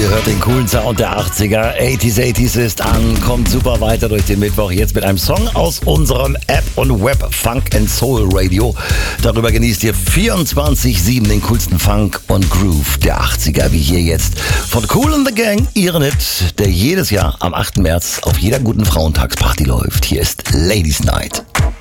Ihr hört den coolen Sound der 80er. 80s ist an, kommt super weiter durch den Mittwoch. Jetzt mit einem Song aus unserem App und Web Funk and Soul Radio. Darüber genießt ihr 24/7 den coolsten Funk und Groove der 80er, wie hier jetzt von Kool and the Gang, ihren Hit, der jedes Jahr am 8. März auf jeder guten Frauentagsparty läuft. Hier ist Ladies Night.